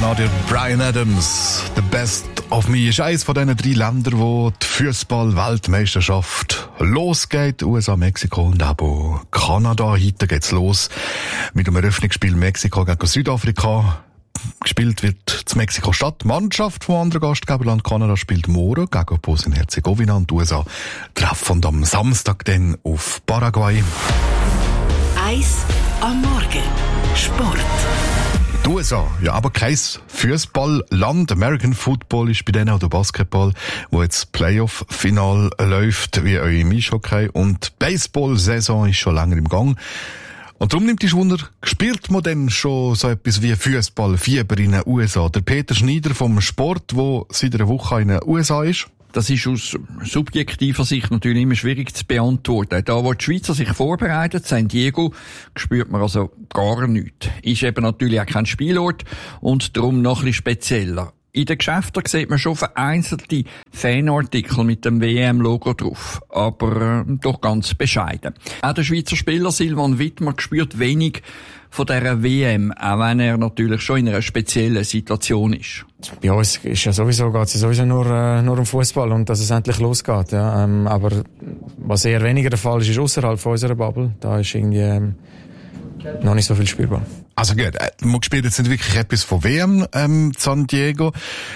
Kanadier Bryan Adams. The Best of Me ist eines von diesen 3 Ländern, wo die Fußball-Weltmeisterschaft losgeht. USA, Mexiko und aber Kanada. Heute geht's los mit dem Eröffnungsspiel Mexiko gegen Südafrika. Gespielt wird zu Mexiko-Stadt. Die Mannschaft vom anderen Gastgeberland Kanada spielt morgen gegen Bosnien-Herzegowina und die USA treffen am Samstag dann auf Paraguay. Eis am Morgen. Sport. Die USA, ja, aber kein Fußballland. American Football ist bei denen oder Basketball, wo jetzt Playoff-Final läuft, wie auch im Eishockey. Und die Baseball-Saison ist schon länger im Gang. Und darum nimmt es Wunder, spürt man denn schon so etwas wie Fußballfieber in den USA? Der Peter Schneider vom Sport, der seit einer Woche in den USA ist. Das ist aus subjektiver Sicht natürlich immer schwierig zu beantworten. Da, wo die Schweizer sich vorbereitet, San Diego, spürt man also gar nichts. Ist eben natürlich auch kein Spielort und darum noch ein bisschen spezieller. In den Geschäften sieht man schon vereinzelte Fanartikel mit dem WM-Logo drauf, aber doch ganz bescheiden. Auch der Schweizer Spieler Silvan Wittmer spürt wenig von dieser WM, auch wenn er natürlich schon in einer speziellen Situation ist. Bei uns ist ja sowieso, geht's ja sowieso nur um Fußball und dass es endlich losgeht. Ja. Aber was eher weniger der Fall ist, ist außerhalb von unserer Bubble. Da ist irgendwie noch nicht so viel spürbar. Also gut, man spielt jetzt nicht wirklich etwas von WM San Diego.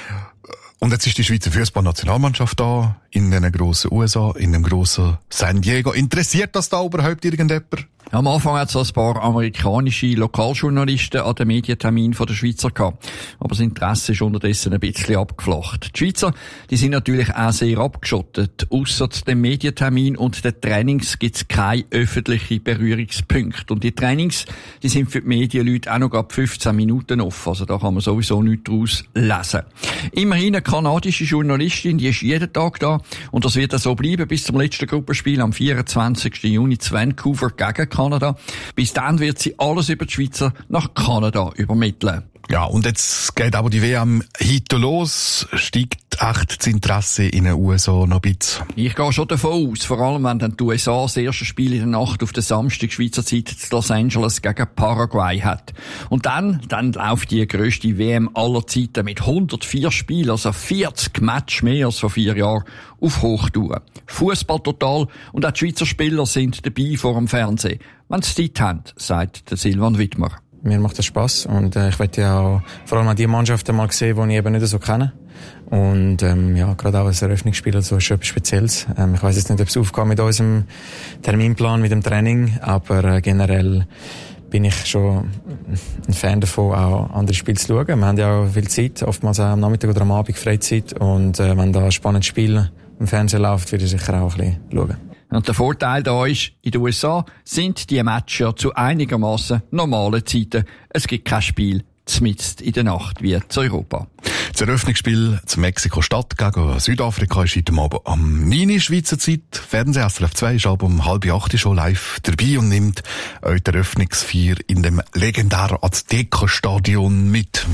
Und jetzt ist die Schweizer Fußballnationalmannschaft da, in den grossen USA, in dem grossen San Diego. Interessiert das da überhaupt irgendjemand? Am Anfang hat es ein paar amerikanische Lokaljournalisten an den Medientermin der Schweizer gehabt. Aber das Interesse ist unterdessen ein bisschen abgeflacht. Die Schweizer, die sind natürlich auch sehr abgeschottet. Ausser dem Medientermin und den Trainings gibt es keine öffentlichen Berührungspunkte. Und die Trainings, die sind für die Medienleute auch noch ab 15 Minuten offen. Also da kann man sowieso nichts daraus lesen. Immerhin eine kanadische Journalistin, die ist jeden Tag da. Und das wird auch so bleiben bis zum letzten Gruppenspiel am 24. Juni zu Vancouver gegen Kanada. Bis dann wird sie alles über die Schweizer nach Kanada übermitteln. Ja, und jetzt geht aber die WM heute los. Steigt echt das Interesse in den USA noch ein bisschen? Ich gehe schon davon aus, vor allem wenn dann die USA das erste Spiel in der Nacht auf den Samstag Schweizer Zeit in Los Angeles gegen Paraguay hat. Und dann läuft die grösste WM aller Zeiten mit 104 Spielen, also 40 Matches mehr als vor 4 Jahren, auf Hochtouren. Fußball total und auch die Schweizer Spieler sind dabei vor dem Fernsehen. Wenn sie Zeit haben, sagt der Silvan Wittmer. Mir macht das Spass und ich möchte ja auch vor allem auch die Mannschaften mal sehen, die ich eben nicht so kenne. Und ja, gerade auch als Eröffnungsspieler so ist etwas Spezielles. Ich weiss jetzt nicht, ob es aufgeht mit unserem Terminplan, mit dem Training, aber generell bin ich schon ein Fan davon, auch andere Spiele zu schauen. Wir haben ja auch viel Zeit, oftmals auch am Nachmittag oder am Abend Freizeit und wenn da ein spannendes Spiel im Fernsehen läuft, würde ich sicher auch ein bisschen schauen. Und der Vorteil da ist, in den USA sind die Matches ja zu einigermaßen normalen Zeiten. Es gibt kein Spiel mitten in der Nacht wie in Europa. Das Eröffnungsspiel zu Mexiko-Stadt gegen Südafrika ist heute Abend am 9. Schweizer Zeit. Fernsehen SRF 2 ist aber um 7:30 schon live dabei und nimmt euch die Eröffnungsfeier in dem legendären Azteca-Stadion mit.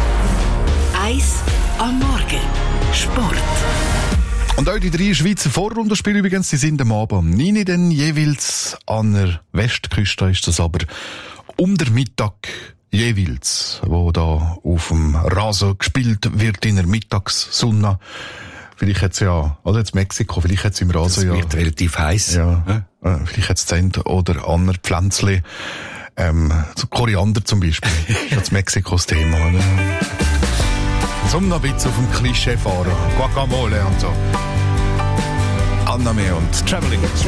Eis am Morgen. Sport. Und auch die 3 Schweizer Vorrundenspiele übrigens, die sind am Abend um 9 dann jeweils an der Westküste, ist das aber um den Mittag jeweils, wo da auf dem Rasen gespielt wird in der Mittagssonne. Vielleicht jetzt ja, oder jetzt Mexiko, vielleicht jetzt im Rasen ja. Das wird relativ heiß. Ja, vielleicht jetzt Zent oder andere Pflänzli, Koriander zum Beispiel. Das ist Mexikos Thema, oder? Zum noch ein bisschen auf dem Klischee fahren. Guacamole und so. Annahme und Traveling.